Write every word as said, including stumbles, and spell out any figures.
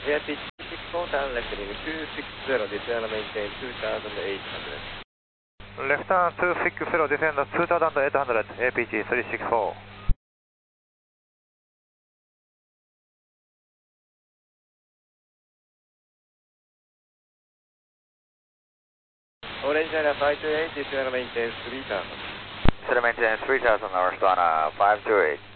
Air pitch two six four, turn left heading two six zero, descend and maintain two thousand eight hundred. Left turn two six zero, descend two thousand eight hundred, A P G three six four. Orange China five two eight, descend and maintain three thousand. Descend and maintain three thousand, North Star five two eight.